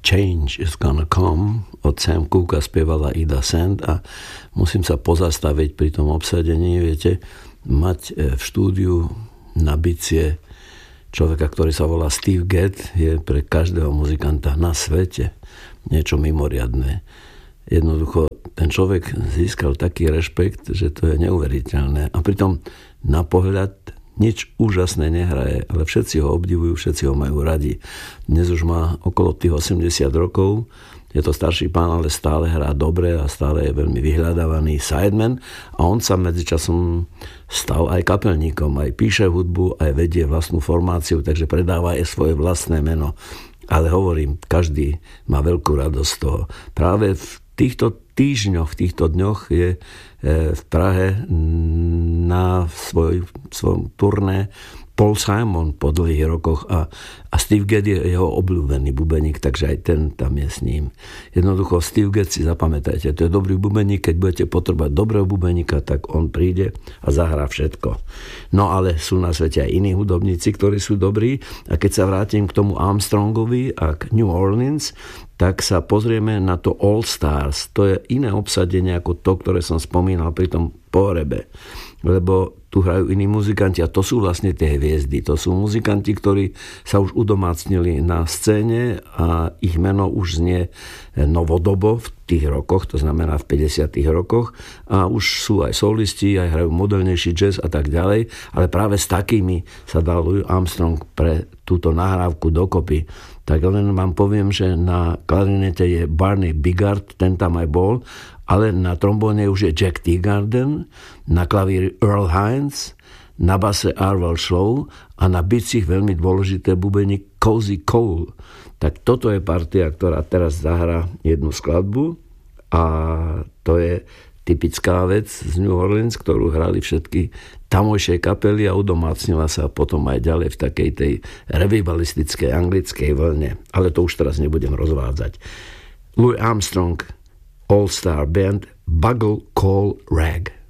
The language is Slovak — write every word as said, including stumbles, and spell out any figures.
Change is Gonna Come od Sam Cooka spievala Ida Sand a musím sa pozastaviť pri tom obsadení, viete, mať v štúdiu na bicie človeka, ktorý sa volá Steve Gadd, je pre každého muzikanta na svete niečo mimoriadne. Jednoducho ten človek získal taký rešpekt, že to je neuveriteľné. A pritom na pohľad nič úžasné nehraje, ale všetci ho obdivujú, všetci ho majú radi. Dnes už má okolo tých osemdesiat rokov, je to starší pán, ale stále hrá dobre a stále je veľmi vyhľadávaný sideman a on sa medzičasom stal aj kapelníkom, aj píše hudbu, aj vedie vlastnú formáciu, takže predáva aj svoje vlastné meno. Ale hovorím, každý má veľkú radosť z toho. Práve v týchto týždňoch, v týchto dňoch je v Prahe na svoj, svojom turné Paul Simon po dlhých rokoch a, a Steve Gadd je jeho obľúbený bubeník, takže aj ten tam je s ním. Jednoducho Steve Gadd si zapamätajte, to je dobrý bubeník, keď budete potrebovať dobrého bubeníka, tak on príde a zahrá všetko. No ale sú na svete aj iní hudobníci, ktorí sú dobrí a keď sa vrátim k tomu Armstrongovi a k New Orleans, tak sa pozrieme na to All Stars. To je iné obsadenie ako to, ktoré som spomínal pri tom pohrebe. Lebo tu hrajú iní muzikanti a to sú vlastne tie hviezdy. To sú muzikanti, ktorí sa už udomácnili na scéne a ich meno už znie novodobo v tých rokoch, to znamená v päťdesiatych rokoch a už sú aj solisti, aj hrajú modernejší jazz a tak ďalej, ale práve s takými sa dal Louis Armstrong pre túto nahrávku dokopy. Tak len vám poviem, že na klarinete je Barney Bigard, ten tam aj bol, ale na trombóne už je Jack Teagarden, na klavíri Earl Hines, na base Arvel Shaw a na bicích veľmi dôležité bubeník Cozy Cole. Tak toto je partia, ktorá teraz zahrá jednu skladbu a to je typická vec z New Orleans, ktorú hrali všetky tamojšie kapely a udomácnila sa potom aj ďalej v takej tej revivalistickej anglickej vlne. Ale to už teraz nebudem rozvádzať. Louis Armstrong, All Star Band, Bugle Call Rag.